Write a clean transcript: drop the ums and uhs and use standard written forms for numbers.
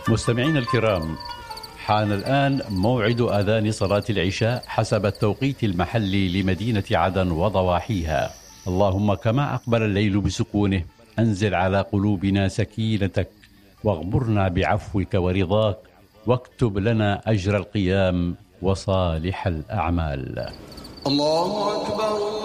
مستمعينا الكرام، حان الآن موعد أذان صلاة العشاء حسب التوقيت المحلي لمدينة عدن وضواحيها. اللهم كما أقبل الليل بسكونه أنزل على قلوبنا سكينتك، واغمرنا بعفوك ورضاك، واكتب لنا أجر القيام وصالح الأعمال. الله أكبر.